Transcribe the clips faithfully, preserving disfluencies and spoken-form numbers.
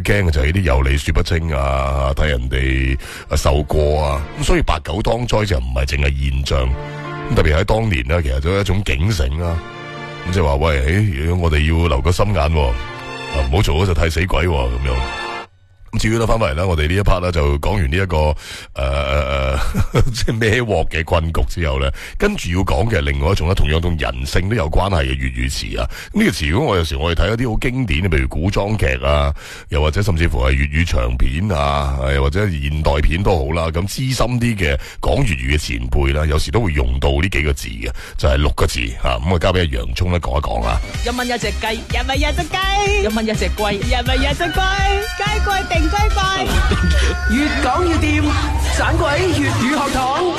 驚嘅就係啲有理說不清啊，睇人哋受過啊，咁所以八九當災就唔係淨係現象，咁特別喺當年咧，其實都係一種警醒啦。咁即係話喂，誒，我哋要留個心眼，唔好做嗰就替死鬼咁樣。咁至於咧翻返嚟啦，我哋呢一 part 咧就講完呢、這、一個誒誒誒，即係孭鑊嘅困局之後咧，跟住要講嘅另外一種咧，同樣同人性都有關係嘅粵語詞啊。咁、這、呢個詞如果我有時我哋睇一啲好經典嘅，譬如古裝劇啊，又或者甚至乎係粵語長片啊，又或者現代片都好啦。咁資深啲嘅講粵語嘅前輩啦，有時都會用到呢幾個字嘅，就係、是、六個字吓。咁啊，交俾阿洋蔥咧講一講啊。 一蚊一隻雞，一蚊一隻雞，一蚊一隻龜，一蚊一隻龜，雞貴定雞貴， 越講越掂，盞鬼粵語學堂。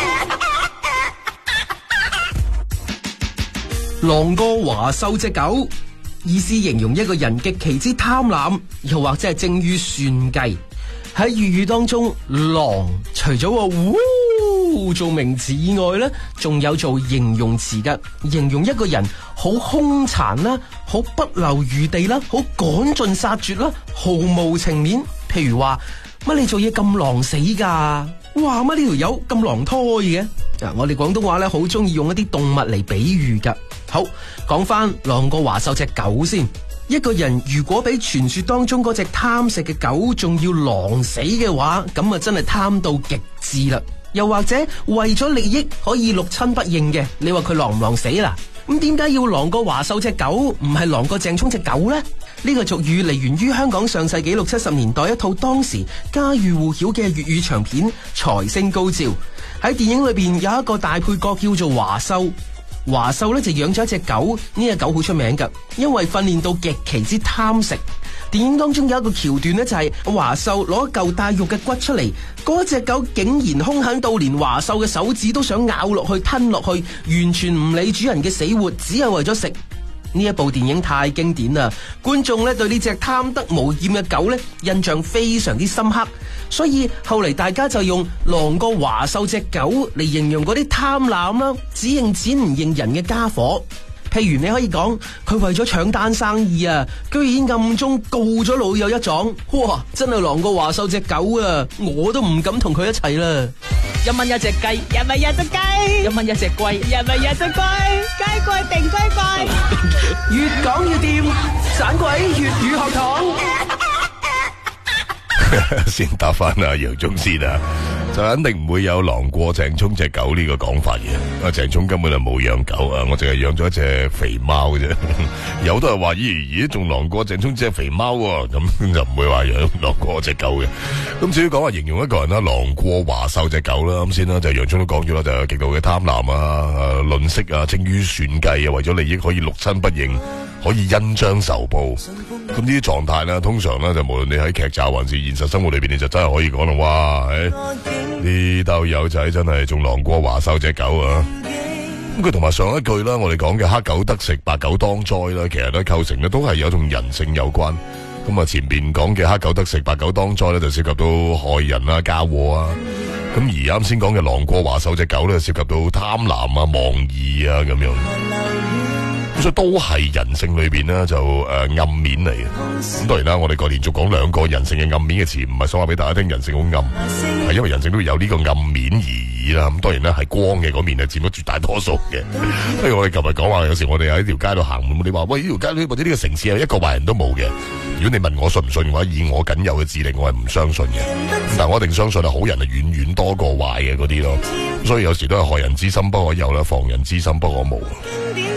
狼哥華獸隻狗，意思形容一個人極其之貪婪，又或者係精於算計。喺粵語當中，狼除咗個嗚做名詞以外咧，仲有做形容詞嘅，形容一個人好兇殘啦，好不留餘地啦，好趕盡殺絕啦，毫無情面。譬如話乜你做嘢咁狼死噶？哇乜呢條友咁狼胎嘅？啊，我哋廣東話咧好中意用一啲動物嚟比喻噶。好，講翻狼哥華獸隻狗先。一個人如果比傳說當中嗰隻貪食嘅狗仲要狼死嘅話，咁啊真係貪到極致啦。又或者為咗利益可以六親不認嘅，你話佢狼唔狼死啦？咁點解要狼哥華獸隻狗，唔係狼哥鄭聰隻狗呢？呢個俗語嚟源於香港上世紀六七十年代一套當時家喻戶曉嘅粵語長片《財星高照》。喺電影裏邊有一個大配角叫做華獸，華獸咧就養咗一隻狗，呢隻狗好出名噶，因為訓練到極其之貪食。電影當中有一個橋段呢，就係華獸攞一嚿帶肉嘅骨出嚟，嗰隻狗竟然兇狠到連華獸嘅手指都想咬落去吞落去，完全唔理主人嘅死活，只係為咗食。呢一部電影太經典啦，觀眾咧對呢隻貪得無厭嘅狗咧印象非常之深刻，所以後嚟大家就用狼哥華獸隻狗嚟形容嗰啲貪婪啦，只認錢唔認人嘅家伙。譬如你可以講佢為咗搶單生意啊，居然暗中告咗老友一狀，哇！真係狼哥華獸隻狗啊，我都唔敢同佢一齊啦。 一蚊一隻雞，一蚊一隻雞，一蚊一隻龜，一蚊一隻龜，雞貴定雞貴， 越講越掂，盞鬼粵語學堂。 先答翻阿楊宗先啊，就肯定唔會有狼過鄭聰隻狗呢個講法嘅。阿鄭聰根本就冇養狗啊，我淨係養咗一隻肥貓嘅啫。有都係話，咦咦，仲狼過鄭聰隻肥貓喎，咁就唔會話養狼過隻狗嘅。咁至於講話形容一個人啦，狼過華獸隻狗啦，咁先啦，就楊聰都講咗啦，就係極度嘅貪婪啊、吝嗇啊、精於算計啊，為咗利益可以六親不認，可以恩將仇報。咁呢啲狀態咧，通常咧就無論你喺劇集還是現實生活裏邊，你就真係可以講啦，哇！呢竇友仔真係仲狼過華獸隻狗啊！咁佢同埋上一句啦，我哋講嘅黑狗得食，白狗當災啦，其實咧構成咧都係有種人性有關。咁啊，前邊講嘅黑狗得食，白狗當災咧，就涉及到害人啊、嫁禍啊。咁而啱先講嘅狼過華獸隻狗咧，涉及到貪婪啊、妄意啊咁樣。所以都係人性裏邊咧就誒、呃、暗面嚟嘅。咁當然啦，我哋個連續講兩個人性嘅暗面嘅詞，唔係想話俾大家聽人性好暗，係因為人性都有呢個暗面而已啦。咁當然啦，係光嘅嗰面係佔咗絕大多數嘅。譬如我哋琴日講話，有時我哋喺條街度行，你話喂，呢條街或者呢個城市係一個壞人都冇嘅。如果你問我信唔信嘅話，以我僅有嘅智力，我係唔相信嘅。但係我一定相信係好人係遠遠多過壞嘅嗰啲咯。所以有時都係害人之心不可有啦，防人之心不可無。